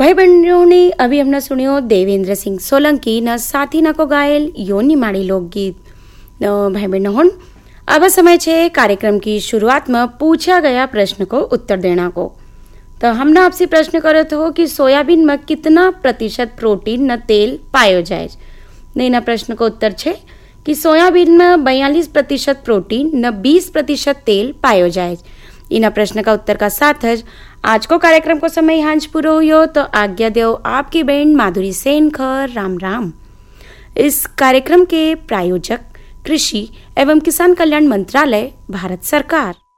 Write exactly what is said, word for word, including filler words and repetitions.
भाई बहनों ने अभी हमने सुनियो देवेंद्र सिंह सोलंकी न साथी न को गायल योनी माड़ी लोकगीत। भाई बहनों हुन अब समय छे कार्यक्रम की शुरुआत में पूछा गया प्रश्न को उत्तर देना को। तो हमने आपसे प्रश्न करो तो कि सोयाबीन में कितना प्रतिशत प्रोटीन न तेल पायो जाए। न प्रश्न को उत्तर छे कि सोयाबीन में बयालीस प्रतिशत प्रोटीन न बीस प्रतिशत तेल पायो जाए। इन प्रश्न का उत्तर का साथ ज आज को कार्यक्रम को समय हांज पूरो हुयो। तो आज्ञा देव आपकी बहन माधुरी सेनकर। राम राम। इस कार्यक्रम के प्रायोजक कृषि एवं किसान कल्याण मंत्रालय, भारत सरकार।